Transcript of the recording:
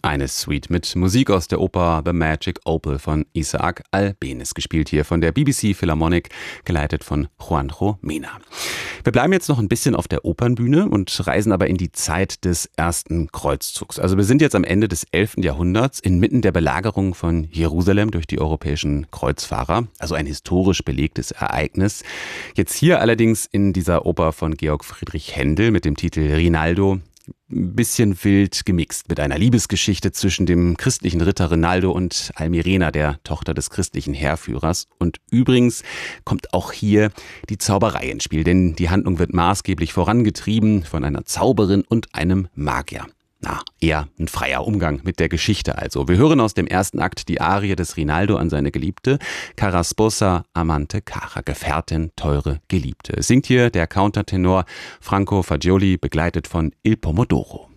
Eine Suite mit Musik aus der Oper The Magic Opal von Isaac Albéniz, gespielt hier von der BBC Philharmonic, geleitet von Juanjo Mena. Wir bleiben jetzt noch ein bisschen auf der Opernbühne und reisen aber in die Zeit des ersten Kreuzzugs. Also wir sind jetzt am Ende des 11. Jahrhunderts, inmitten der Belagerung von Jerusalem durch die europäischen Kreuzfahrer, also ein historisch belegtes Ereignis. Jetzt hier allerdings in dieser Oper von Georg Friedrich Händel mit dem Titel Rinaldo, ein bisschen wild gemixt mit einer Liebesgeschichte zwischen dem christlichen Ritter Rinaldo und Almirena, der Tochter des christlichen Heerführers. Und übrigens kommt auch hier die Zauberei ins Spiel, denn die Handlung wird maßgeblich vorangetrieben von einer Zauberin und einem Magier. Eher ein freier Umgang mit der Geschichte also. Wir hören aus dem ersten Akt die Arie des Rinaldo an seine Geliebte, Cara sposa amante cara, Gefährtin, teure Geliebte. Es singt hier der Countertenor Franco Fagioli, begleitet von Il Pomodoro.